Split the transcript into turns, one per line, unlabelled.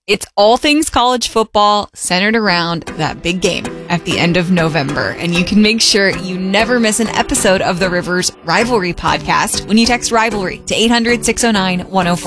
It's all things college football centered around that big game at the end of November. And you can make sure you never miss an episode of the Rivers Rivalry podcast when you text Rivalry to 800-609-1041.